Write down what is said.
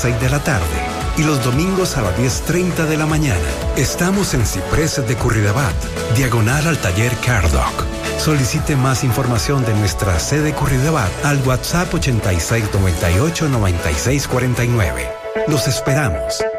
6 de la tarde y los domingos a las 10:30 de la mañana. Estamos en Cipreses de Curridabat, diagonal al taller CarDoc. Solicite más información de nuestra sede Curridabat al WhatsApp 8698-9649. Los esperamos.